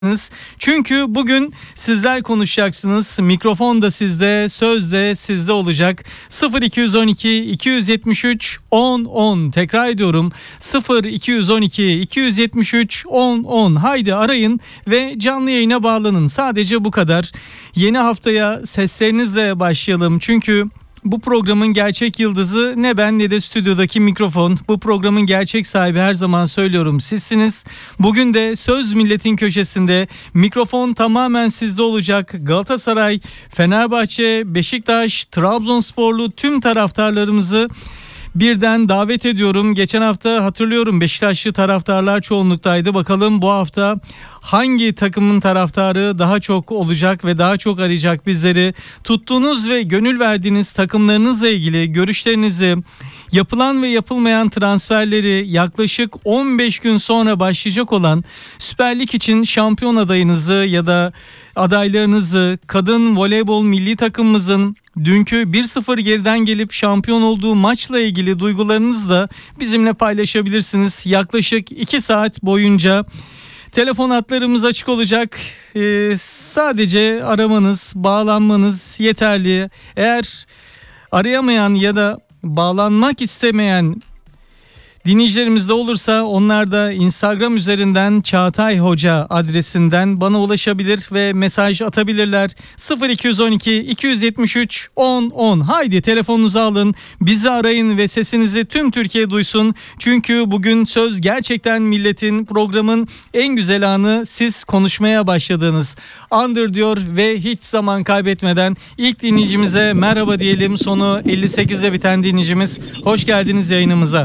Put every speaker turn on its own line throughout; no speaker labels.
Çünkü bugün sizler konuşacaksınız. Mikrofon da sizde, söz de sizde olacak. 0212 273 10 10. Tekrar ediyorum. 0212 273 10 10. Haydi arayın ve canlı yayına bağlanın. Sadece bu kadar. Yeni haftaya seslerinizle başlayalım. Çünkü bu programın gerçek yıldızı ne ben ne de stüdyodaki mikrofon. Bu programın gerçek sahibi, her zaman söylüyorum, sizsiniz. Bugün de Söz Milletin Köşesi'nde mikrofon tamamen sizde olacak. Galatasaray, Fenerbahçe, Beşiktaş, Trabzonsporlu tüm taraftarlarımızı birden davet ediyorum. Geçen hafta hatırlıyorum, Beşiktaşlı taraftarlar çoğunluktaydı. Bakalım bu hafta hangi takımın taraftarı daha çok olacak ve daha çok arayacak bizleri. Tuttuğunuz ve gönül verdiğiniz takımlarınızla ilgili görüşlerinizi, yapılan ve yapılmayan transferleri, yaklaşık 15 gün sonra başlayacak olan Süper Lig için şampiyon adayınızı ya da adaylarınızı, kadın voleybol milli takımımızın dünkü 1-0 geriden gelip şampiyon olduğu maçla ilgili duygularınızı da bizimle paylaşabilirsiniz. Yaklaşık 2 saat boyunca telefon hatlarımız açık olacak. Sadece aramanız, bağlanmanız yeterli. Eğer arayamayan ya da bağlanmak istemeyen dinleyicilerimiz de olursa, onlar da Instagram üzerinden Çağatay Hoca adresinden bana ulaşabilir ve mesaj atabilirler. 0212 273 10 10. Haydi telefonunuzu alın, bizi arayın ve sesinizi tüm Türkiye duysun. Çünkü bugün söz gerçekten milletin, programın en güzel anı siz konuşmaya başladığınız andır diyor ve hiç zaman kaybetmeden ilk dinleyicimize merhaba diyelim. Sonu 58'de biten dinleyicimiz, hoş geldiniz yayınımıza.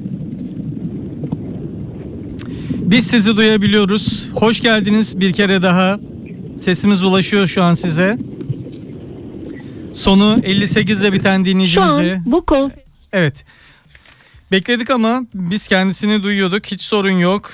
Biz sizi duyabiliyoruz. Hoş geldiniz bir kere daha. Sesimiz ulaşıyor şu an size. Sonu 58'de biten dinleyicimize.
Bu kol.
Evet. Bekledik ama biz kendisini duyuyorduk. Hiç sorun yok.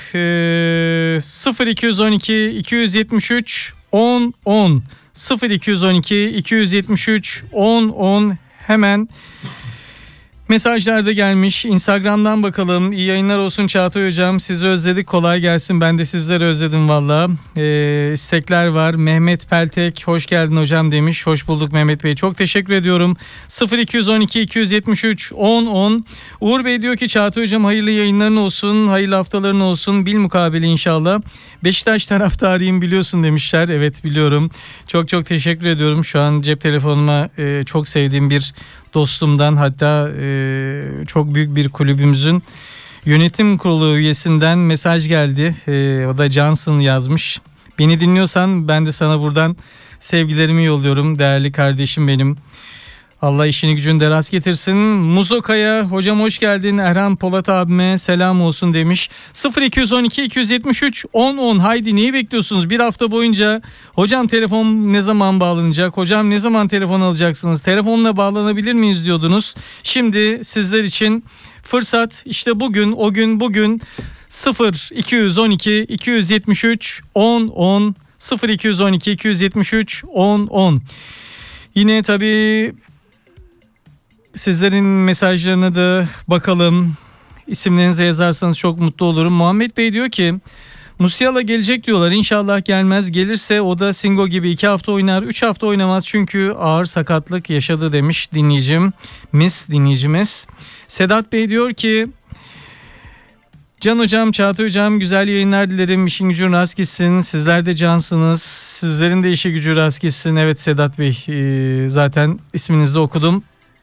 0212 273 10 10. 0212 273 10 10. Hemen mesajlar da gelmiş. Instagram'dan bakalım. İyi yayınlar olsun Çağatay Hocam. Sizi özledik. Kolay gelsin. Ben de sizleri özledim valla. İstekler var. Mehmet Peltek hoş geldin hocam demiş. Hoş bulduk Mehmet Bey. Çok teşekkür ediyorum. 0212 273 10 10. Uğur Bey diyor ki Çağatay Hocam hayırlı yayınların olsun. Hayırlı haftaların olsun. Bilmukabele inşallah. Beşiktaş taraftarıyım biliyorsun demişler. Evet biliyorum. Çok çok teşekkür ediyorum. Şu an cep telefonuma çok sevdiğim bir dostumdan, hatta çok büyük bir kulübümüzün yönetim kurulu üyesinden mesaj geldi. O da Johnson yazmış. Beni dinliyorsan ben de sana buradan sevgilerimi yolluyorum değerli kardeşim benim. Allah işini gücünü de rast getirsin. Muzokaya hocam hoş geldin. Erhan Polat abime selam olsun demiş. 0212 273 10 10. Haydi neyi bekliyorsunuz? Bir hafta boyunca hocam telefon ne zaman bağlanacak? Hocam ne zaman telefon alacaksınız? Telefonla bağlanabilir miyiz diyordunuz. Şimdi sizler için fırsat işte bugün, o gün bugün. 0212 273 10 10. 0212 273 10 10. Yine tabii sizlerin mesajlarına da bakalım. İsimlerinizi yazarsanız çok mutlu olurum. Muhammed Bey diyor ki Musiala gelecek diyorlar. İnşallah gelmez. Gelirse o da Singo gibi 2 hafta oynar. 3 hafta oynamaz çünkü ağır sakatlık yaşadı demiş dinleyicimiz. Sedat Bey diyor ki Can hocam, Çağatay hocam güzel yayınlar dilerim. İşin gücün rast gitsin. Sizler de cansınız. Sizlerin de işi gücü rast gitsin. Evet Sedat Bey, zaten isminizde okudum.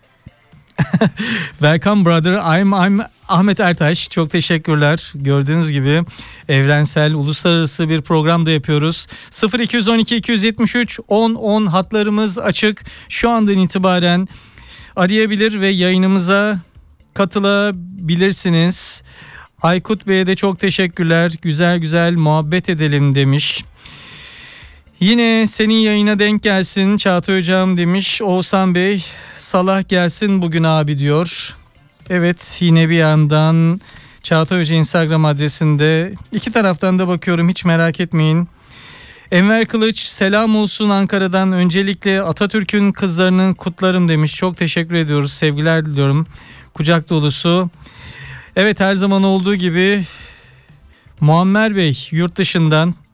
Welcome brother. I'm Ahmet Ertaş. Çok teşekkürler. Gördüğünüz gibi evrensel, uluslararası bir programda yapıyoruz. 0212 273 10 10 hatlarımız açık. Şu andan itibaren arayabilir ve yayınımıza katılabilirsiniz. Aykut Bey'e de çok teşekkürler. Güzel güzel muhabbet edelim demiş. Yine senin yayına denk gelsin Çağatay Hocam demiş Oğuzhan Bey. Salah gelsin bugün abi diyor. Evet, yine bir yandan Çağatay Hoca Instagram adresinde, iki taraftan da bakıyorum, hiç merak etmeyin. Enver Kılıç selam olsun Ankara'dan. Öncelikle Atatürk'ün kızlarını kutlarım demiş. Çok teşekkür ediyoruz. Sevgiler diliyorum. Kucak dolusu. Evet, her zaman olduğu gibi Muammer Bey yurt dışından